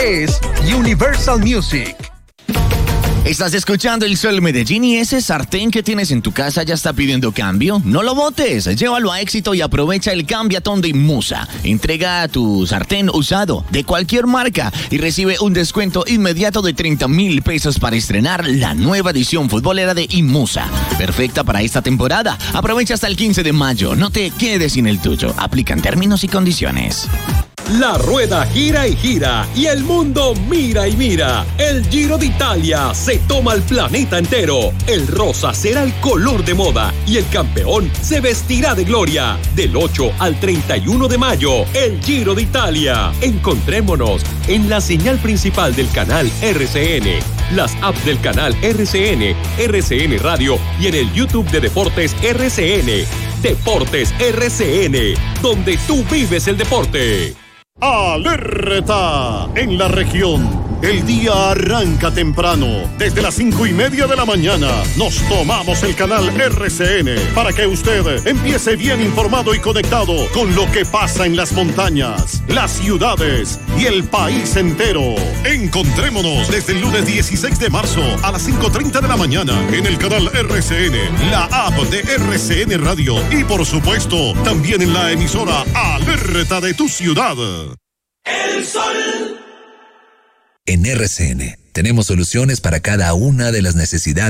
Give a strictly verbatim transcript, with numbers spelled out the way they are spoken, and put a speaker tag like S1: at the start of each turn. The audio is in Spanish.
S1: es Universal Music.
S2: ¿Estás escuchando El Sol Medellín y ese sartén que tienes en tu casa ya está pidiendo cambio? No lo botes, llévalo a Éxito y aprovecha el cambiatón de Inmusa. Entrega tu sartén usado de cualquier marca y recibe un descuento inmediato de treinta mil pesos para estrenar la nueva edición futbolera de Inmusa. Perfecta para esta temporada. Aprovecha hasta el quince de mayo. No te quedes sin el tuyo. Aplican términos y condiciones.
S3: La rueda gira y gira y el mundo mira y mira. El Giro de Italia se toma el planeta entero. El rosa será el color de moda y el campeón se vestirá de gloria. Del ocho al treinta y uno de mayo, el Giro de Italia. Encontrémonos en la señal principal del canal R C N, las apps del canal R C N, R C N Radio y en el YouTube de Deportes R C N. Deportes R C N, donde tú vives el deporte.
S4: ¡Alerta! En la región, el día arranca temprano. Desde las cinco y media de la mañana nos tomamos el canal R C N para que usted empiece bien informado y conectado con lo que pasa en las montañas, las ciudades y el país entero. Encontrémonos desde el lunes dieciséis de marzo a las cinco y treinta de la mañana en el canal R C N, la app de R C N Radio y por supuesto también en la emisora Alerta de tu ciudad.
S5: El sol.
S6: En R C N tenemos soluciones para cada una de las necesidades